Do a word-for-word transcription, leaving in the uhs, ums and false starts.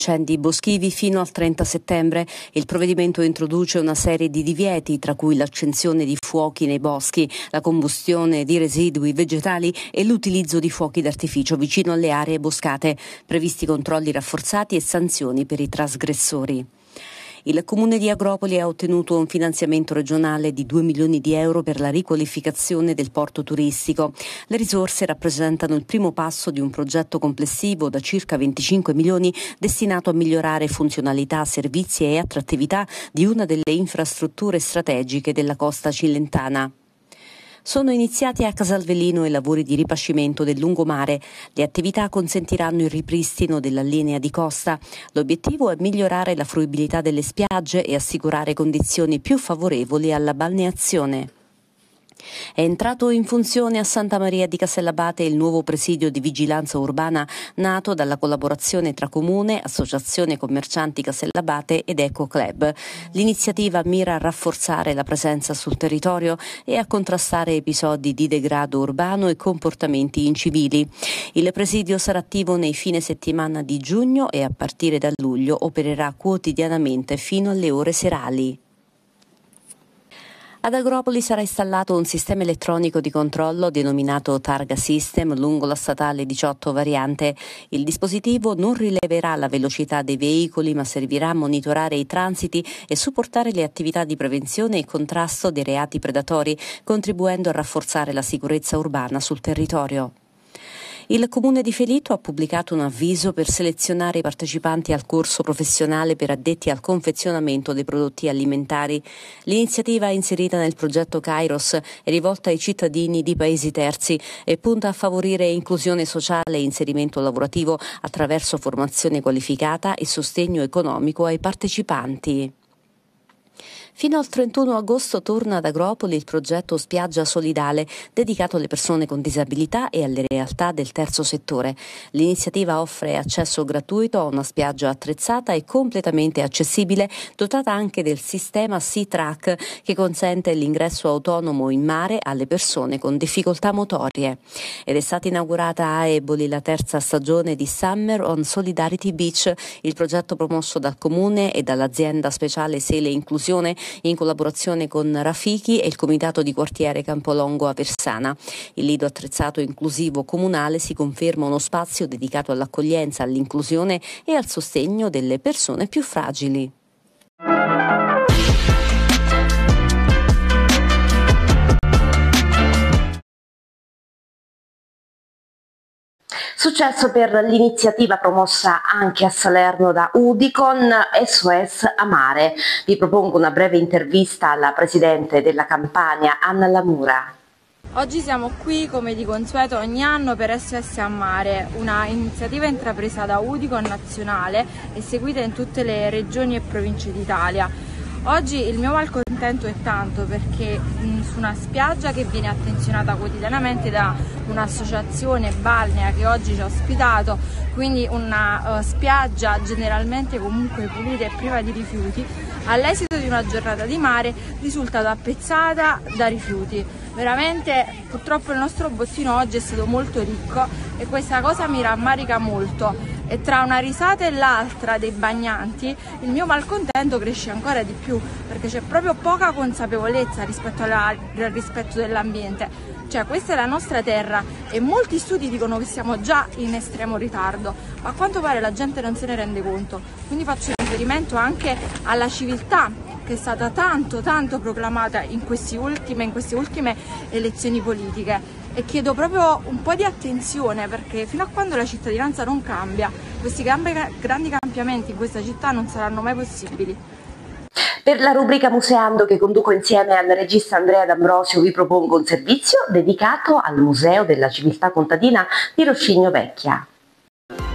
incendi boschivi fino al trenta settembre. Il provvedimento introduce una serie di divieti, tra cui l'accensione di fuochi nei boschi, la combustione di residui vegetali e l'utilizzo di fuochi d'artificio vicino alle aree boscate. Previsti controlli rafforzati e sanzioni per i trasgressori. Il Comune di Agropoli ha ottenuto un finanziamento regionale di due milioni di euro per la riqualificazione del porto turistico. Le risorse rappresentano il primo passo di un progetto complessivo da circa venticinque milioni destinato a migliorare funzionalità, servizi e attrattività di una delle infrastrutture strategiche della costa cilentana. Sono iniziati a Casalvellino i lavori di ripascimento del lungomare. Le attività consentiranno il ripristino della linea di costa. L'obiettivo è migliorare la fruibilità delle spiagge e assicurare condizioni più favorevoli alla balneazione. È entrato in funzione a Santa Maria di Castellabate il nuovo presidio di vigilanza urbana nato dalla collaborazione tra Comune, Associazione Commercianti Castellabate ed Eco Club. L'iniziativa mira a rafforzare la presenza sul territorio e a contrastare episodi di degrado urbano e comportamenti incivili. Il presidio sarà attivo nei fine settimana di giugno e a partire da luglio opererà quotidianamente fino alle ore serali. Ad Agropoli sarà installato un sistema elettronico di controllo denominato Targa System lungo la statale diciotto variante. Il dispositivo non rileverà la velocità dei veicoli, ma servirà a monitorare i transiti e supportare le attività di prevenzione e contrasto dei reati predatori, contribuendo a rafforzare la sicurezza urbana sul territorio. Il Comune di Felitto ha pubblicato un avviso per selezionare i partecipanti al corso professionale per addetti al confezionamento dei prodotti alimentari. L'iniziativa è inserita nel progetto Kairos, è rivolta ai cittadini di paesi terzi e punta a favorire inclusione sociale e inserimento lavorativo attraverso formazione qualificata e sostegno economico ai partecipanti. Fino al trentuno agosto torna ad Agropoli il progetto Spiaggia Solidale, dedicato alle persone con disabilità e alle realtà del terzo settore. L'iniziativa offre accesso gratuito a una spiaggia attrezzata e completamente accessibile, dotata anche del sistema Sea-Track che consente l'ingresso autonomo in mare alle persone con difficoltà motorie. Ed è stata inaugurata a Eboli la terza stagione di Summer on Solidarity Beach, il progetto promosso dal Comune e dall'azienda speciale Sele Inclusione in collaborazione con Rafiki e il Comitato di Quartiere Campolongo a Versana. Il lido attrezzato inclusivo comunale si conferma uno spazio dedicato all'accoglienza, all'inclusione e al sostegno delle persone più fragili. Successo per l'iniziativa promossa anche a Salerno da Udicon S O S a Mare. Vi propongo una breve intervista alla presidente della Campania, Anna Lamura. Oggi siamo qui come di consueto ogni anno per S O S a Mare, una iniziativa intrapresa da Udicon nazionale e seguita in tutte le regioni e province d'Italia. Oggi il mio malcontento è tanto perché mh, su una spiaggia che viene attenzionata quotidianamente da un'associazione balnea che oggi ci ha ospitato, quindi una uh, spiaggia generalmente comunque pulita e priva di rifiuti, all'esito di una giornata di mare risulta tappezzata da rifiuti. Veramente purtroppo il nostro bottino oggi è stato molto ricco e questa cosa mi rammarica molto. E tra una risata e l'altra dei bagnanti il mio malcontento cresce ancora di più, perché c'è proprio poca consapevolezza rispetto alla, al rispetto dell'ambiente. Cioè, questa è la nostra terra e molti studi dicono che siamo già in estremo ritardo, ma a quanto pare la gente non se ne rende conto. Quindi faccio riferimento anche alla civiltà che è stata tanto tanto proclamata in, questi ultime, in queste ultime elezioni politiche. E chiedo proprio un po' di attenzione, perché fino a quando la cittadinanza non cambia, questi grandi cambiamenti in questa città non saranno mai possibili. Per la rubrica Museando che conduco insieme al regista Andrea D'Ambrosio vi propongo un servizio dedicato al Museo della Civiltà Contadina di Roscigno Vecchia.